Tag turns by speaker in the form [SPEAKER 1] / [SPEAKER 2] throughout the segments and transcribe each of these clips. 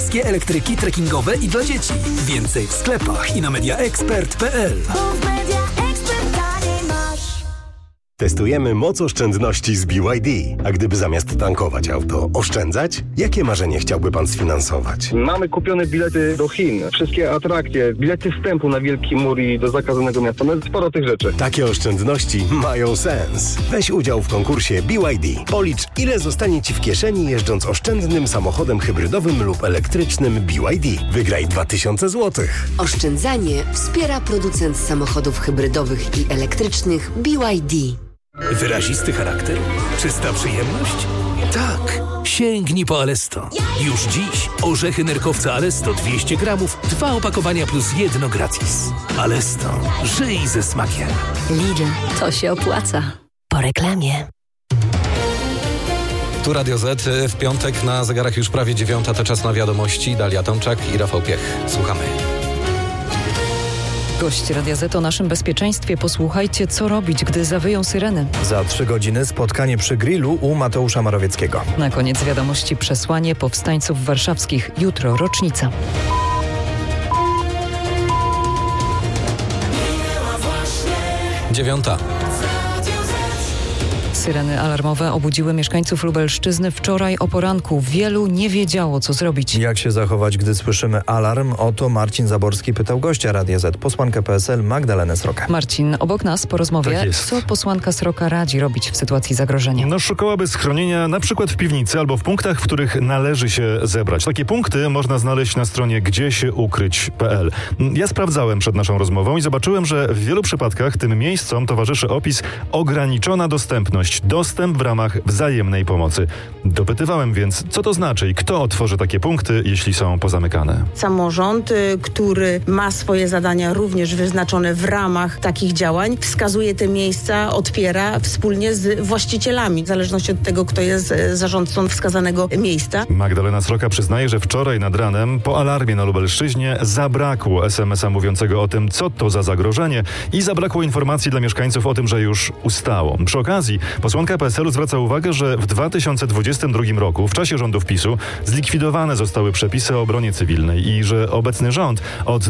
[SPEAKER 1] Wszystkie elektryki trekkingowe i dla dzieci. Więcej w sklepach i na mediaexpert.pl.
[SPEAKER 2] Testujemy moc oszczędności z BYD. A gdyby zamiast tankować auto oszczędzać? Jakie marzenie chciałby pan sfinansować?
[SPEAKER 3] Mamy kupione bilety do Chin, wszystkie atrakcje, bilety wstępu na Wielki Mur i do zakazanego miasta. No sporo tych rzeczy.
[SPEAKER 2] Takie oszczędności mają sens. Weź udział w konkursie BYD. Policz, ile zostanie ci w kieszeni jeżdżąc oszczędnym samochodem hybrydowym lub elektrycznym BYD. Wygraj 2000 zł.
[SPEAKER 4] Oszczędzanie wspiera producent samochodów hybrydowych i elektrycznych BYD.
[SPEAKER 1] Wyrazisty charakter? Czysta przyjemność? Tak. Sięgnij po Alesto. Już dziś orzechy nerkowca Alesto 200 gramów, 2 opakowania plus 1 gratis. Alesto. Żyj ze smakiem.
[SPEAKER 4] Lidl, to się opłaca. Po reklamie.
[SPEAKER 5] Tu Radio Z. W piątek na zegarach już prawie 9. To czas na wiadomości. Dalia Tomczak i Rafał Piech. Słuchamy.
[SPEAKER 6] Gość Radia Z o naszym bezpieczeństwie. Posłuchajcie, co robić, gdy zawyją syreny.
[SPEAKER 7] Za 3 godziny spotkanie przy grillu u Mateusza Morawieckiego.
[SPEAKER 6] Na koniec wiadomości przesłanie powstańców warszawskich. Jutro rocznica.
[SPEAKER 5] Dziewiąta.
[SPEAKER 6] Syreny alarmowe obudziły mieszkańców Lubelszczyzny wczoraj o poranku. Wielu nie wiedziało, co zrobić.
[SPEAKER 7] Jak się zachować, gdy słyszymy alarm? O to Marcin Zaborski pytał gościa Radia Z, posłankę PSL Magdalenę Srokę.
[SPEAKER 6] Marcin, obok nas po rozmowie.
[SPEAKER 8] Tak jest.
[SPEAKER 6] Co posłanka Sroka radzi robić w sytuacji zagrożenia?
[SPEAKER 8] No, szukałaby schronienia na przykład w piwnicy albo w punktach, w których należy się zebrać. Takie punkty można znaleźć na stronie gdziesiukryć.pl. Ja sprawdzałem przed naszą rozmową i zobaczyłem, że w wielu przypadkach tym miejscom towarzyszy opis ograniczona dostępność. Dostęp w ramach wzajemnej pomocy. Dopytywałem więc, co to znaczy i kto otworzy takie punkty, jeśli są pozamykane.
[SPEAKER 9] Samorząd, który ma swoje zadania również wyznaczone w ramach takich działań, wskazuje te miejsca, odpiera wspólnie z właścicielami, w zależności od tego, kto jest zarządcą wskazanego miejsca.
[SPEAKER 8] Magdalena Sroka przyznaje, że wczoraj nad ranem po alarmie na Lubelszczyźnie zabrakło SMS-a mówiącego o tym, co to za zagrożenie i zabrakło informacji dla mieszkańców o tym, że już ustało. Przy okazji posłanka PSL-u zwraca uwagę, że w 2022 roku, w czasie rządów PiS-u, zlikwidowane zostały przepisy o obronie cywilnej i że obecny rząd od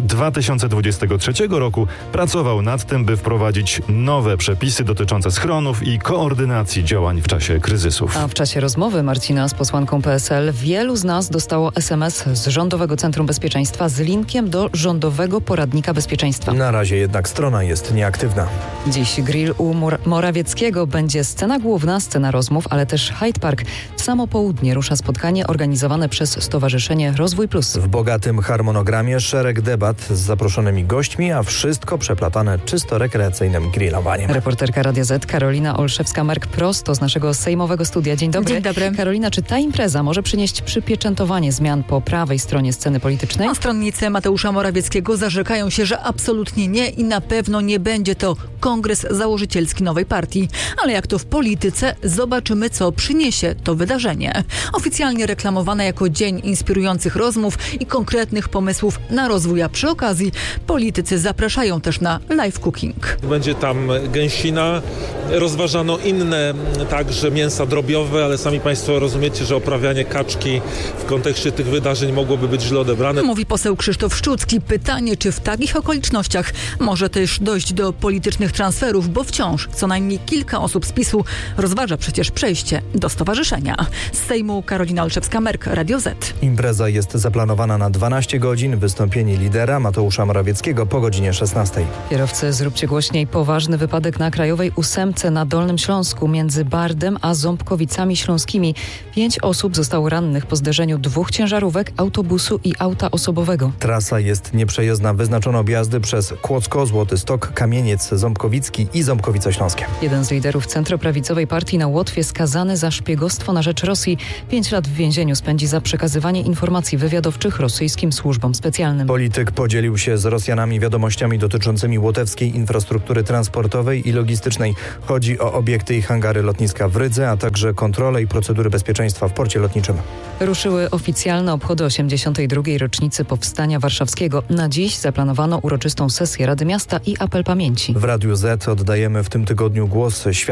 [SPEAKER 8] 2023 roku pracował nad tym, by wprowadzić nowe przepisy dotyczące schronów i koordynacji działań w czasie kryzysów.
[SPEAKER 6] A w czasie rozmowy Marcina z posłanką PSL wielu z nas dostało SMS z Rządowego Centrum Bezpieczeństwa z linkiem do Rządowego Poradnika Bezpieczeństwa.
[SPEAKER 7] Na razie jednak strona jest nieaktywna.
[SPEAKER 6] Dziś grill u Morawieckiego będzie scena główna, scena rozmów, ale też Hyde Park. W samo południe rusza spotkanie organizowane przez Stowarzyszenie Rozwój Plus.
[SPEAKER 7] W bogatym harmonogramie szereg debat z zaproszonymi gośćmi, a wszystko przeplatane czysto rekreacyjnym grillowaniem.
[SPEAKER 6] Reporterka Radia Z Karolina Olszewska-Merk prosto z naszego sejmowego studia. Dzień dobry.
[SPEAKER 10] Dzień dobry.
[SPEAKER 6] Karolina, czy ta impreza może przynieść przypieczętowanie zmian po prawej stronie sceny politycznej?
[SPEAKER 10] A stronnicy Mateusza Morawieckiego zarzekają się, że absolutnie nie i na pewno nie będzie to kongres założycielski nowej partii. Ale jak to w polityce, zobaczymy, co przyniesie to wydarzenie. Oficjalnie reklamowane jako dzień inspirujących rozmów i konkretnych pomysłów na rozwój, a przy okazji politycy zapraszają też na live cooking.
[SPEAKER 11] Będzie tam gęsina, rozważano inne także mięsa drobiowe, ale sami Państwo rozumiecie, że oprawianie kaczki w kontekście tych wydarzeń mogłoby być źle odebrane.
[SPEAKER 10] Mówi poseł Krzysztof Szczucki. Pytanie, czy w takich okolicznościach może też dojść do politycznych transferów, bo wciąż co najmniej kilka osób z PiS-u rozważa przecież przejście do stowarzyszenia. Z Sejmu Karolina Olszewska-Merk, Radio Z.
[SPEAKER 7] Impreza jest zaplanowana na 12 godzin. Wystąpienie lidera Mateusza Morawieckiego po godzinie 16.
[SPEAKER 6] Kierowcy, zróbcie głośniej. Poważny wypadek na Krajowej 8 na Dolnym Śląsku między Bardem a Ząbkowicami Śląskimi. 5 osób zostało rannych po zderzeniu 2 ciężarówek, autobusu i auta osobowego.
[SPEAKER 7] Trasa jest nieprzejezdna. Wyznaczono objazdy przez Kłodzko, Złoty Stok, Kamieniec Ząbkowicki i Ząbkowice Śląskie.
[SPEAKER 6] Jeden z liderów centroprawicowej partii na Łotwie skazany za szpiegostwo na rzecz Rosji. 5 lat w więzieniu spędzi za przekazywanie informacji wywiadowczych rosyjskim służbom specjalnym.
[SPEAKER 7] Polityk podzielił się z Rosjanami wiadomościami dotyczącymi łotewskiej infrastruktury transportowej i logistycznej. Chodzi o obiekty i hangary lotniska w Rydze, a także kontrole i procedury bezpieczeństwa w porcie lotniczym.
[SPEAKER 6] Ruszyły oficjalne obchody 82. rocznicy Powstania Warszawskiego. Na dziś zaplanowano uroczystą sesję Rady Miasta i apel pamięci.
[SPEAKER 7] W Radiu Z oddajemy w tym tygodniu głos świadkom wydarzeń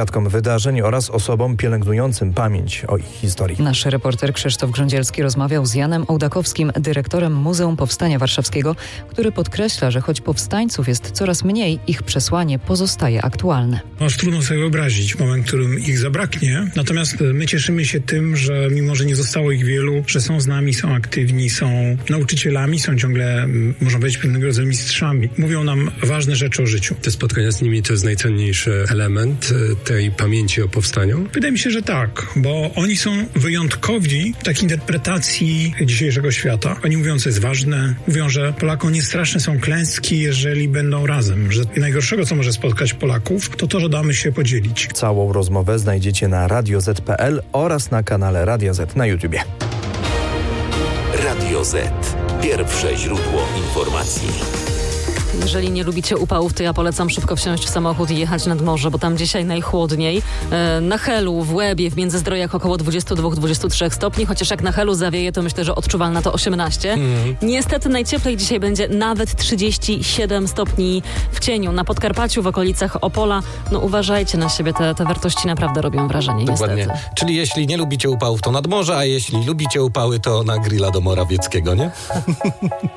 [SPEAKER 7] wydarzeń oraz osobom pielęgnującym pamięć o ich historii.
[SPEAKER 6] Nasz reporter Krzysztof Grządzielski rozmawiał z Janem Ołdakowskim, dyrektorem Muzeum Powstania Warszawskiego, który podkreśla, że choć powstańców jest coraz mniej, ich przesłanie pozostaje aktualne.
[SPEAKER 12] Aż trudno sobie wyobrazić moment, w którym ich zabraknie. Natomiast my cieszymy się tym, że mimo, że nie zostało ich wielu, że są z nami, są aktywni, są nauczycielami, są ciągle, można powiedzieć, pewnego rodzaju mistrzami. Mówią nam ważne rzeczy o życiu.
[SPEAKER 13] Te spotkania z nimi to jest najcenniejszy element tej pamięci o powstaniu?
[SPEAKER 12] Wydaje mi się, że tak, bo oni są wyjątkowi w takiej interpretacji dzisiejszego świata. Oni mówią, co jest ważne, mówią, że Polakom nie straszne są klęski, jeżeli będą razem, że najgorszego, co może spotkać Polaków, to to, że damy się podzielić.
[SPEAKER 7] Całą rozmowę znajdziecie na radioz.pl oraz na kanale Radia Z na YouTubie.
[SPEAKER 14] Radio Z. Pierwsze źródło informacji.
[SPEAKER 15] Jeżeli nie lubicie upałów, to ja polecam szybko wsiąść w samochód i jechać nad morze, bo tam dzisiaj najchłodniej. Na Helu, w Łebie, w Międzyzdrojach około 22-23 stopni, chociaż jak na Helu zawieje, to myślę, że odczuwalna to 18. Niestety najcieplej dzisiaj będzie nawet 37 stopni w cieniu. Na Podkarpaciu, w okolicach Opola, no uważajcie na siebie, te wartości naprawdę robią wrażenie.
[SPEAKER 5] Dokładnie.
[SPEAKER 15] Niestety.
[SPEAKER 5] Czyli jeśli nie lubicie upałów, to nad morze, a jeśli lubicie upały, to na grilla do Morawieckiego, nie?